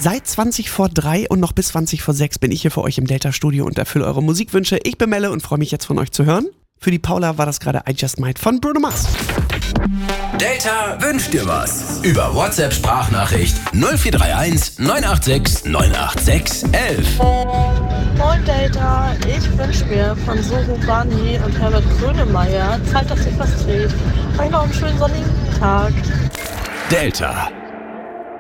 Seit 20 vor 3 und noch bis 20 vor 6 bin ich hier für euch im Delta-Studio und erfülle eure Musikwünsche. Ich bin Melle und freue mich jetzt von euch zu hören. Für die Paula war das gerade I Just Might von Bruno Mars. Delta wünscht dir was. Über WhatsApp-Sprachnachricht 0431 986 986 11. Moin Delta, ich wünsche mir von Sohu Bani und Herbert Grönemeyer Zeit, dass sich was dreht. Euch noch einen schönen sonnigen Tag. Delta.